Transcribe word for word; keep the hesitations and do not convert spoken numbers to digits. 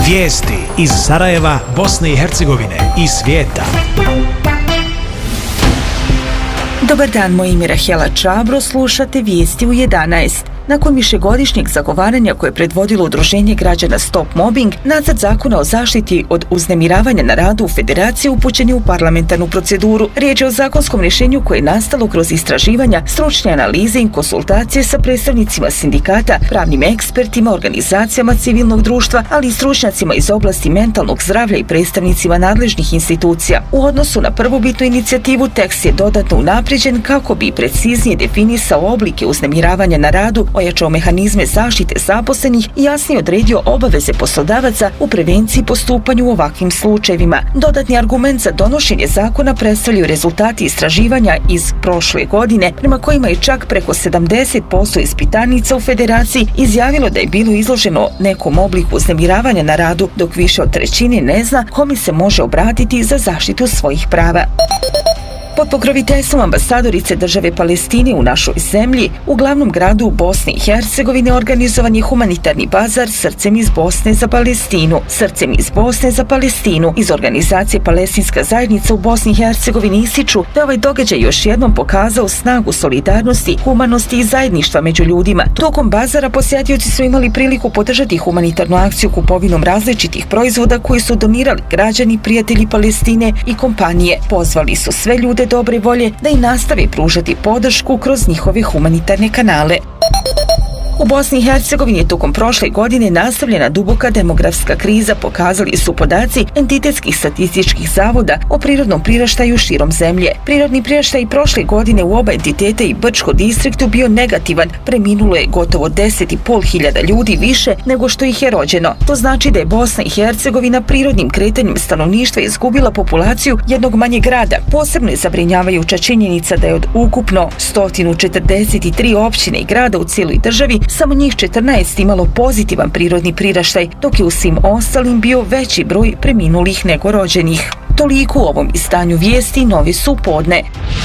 Vijesti iz Sarajeva, Bosne i Hercegovine i svijeta. Dobar dan, moje ime je Rahela Čabro, slušate Vijesti u jedanaest. Nakon višegodišnjeg zagovaranja koje je predvodilo Udruženje građana Stop Mobbing, nacrt zakona o zaštiti od uznemiravanja na radu u Federaciji upućen je u parlamentarnu proceduru. Riječ je o zakonskom rješenju koje je nastalo kroz istraživanja, stručne analize i konsultacije sa predstavnicima sindikata, pravnim ekspertima, organizacijama civilnog društva, ali i stručnjacima iz oblasti mentalnog zdravlja i predstavnicima nadležnih institucija. U odnosu na prvobitnu inicijativu, tekst je dodatno unaprijeđen kako bi preciznije definisao oblike uznemiravanja na radu, ojačao mehanizme zaštite zaposlenih i jasnije odredio obaveze poslodavaca u prevenciji i postupanju u ovakvim slučajevima. Dodatni argument za donošenje zakona predstavljaju rezultati istraživanja iz prošle godine, prema kojima je čak preko sedamdeset posto ispitanica u Federaciji izjavilo da je bilo izloženo nekom obliku uznemiravanja na radu, dok više od trećine ne zna kome se može obratiti za zaštitu svojih prava. Pod pokroviteljstvom ambasadorice države Palestine u našoj zemlji, u glavnom gradu Bosne i Hercegovine organizovan je humanitarni bazar Srcem iz Bosne za Palestinu. Srcem iz Bosne za Palestinu iz organizacije Palestinska zajednica u Bosni i Hercegovini ističu da ovaj događaj još jednom pokazao snagu solidarnosti, humanosti i zajedništva među ljudima. Tokom bazara posjetioci su imali priliku podržati humanitarnu akciju kupovinom različitih proizvoda koji su donirali građani, prijatelji Palestine i kompanije. Pozvali su sve ljude dobre volje da i nastave pružati podršku kroz njihove humanitarne kanale. U Bosni i Hercegovini je tokom prošle godine nastavljena duboka demografska kriza, pokazali su podaci entitetskih statističkih zavoda o prirodnom priraštaju širom zemlje. Prirodni priraštaj prošle godine u oba entiteta i Brčko distriktu bio negativan, preminulo je gotovo deset i pol hiljada ljudi više nego što ih je rođeno. To znači da je Bosna i Hercegovina prirodnim kretanjem stanovništva izgubila populaciju jednog manjeg grada. Posebno je zabrinjavajuća činjenica da je od ukupno sto četrdeset tri općine i grada u cijeloj državi samo njih četrnaest imalo pozitivan prirodni priraštaj, dok je u svim ostalim bio veći broj preminulih nego rođenih. Toliko u ovom izdanju vijesti, novi su podne.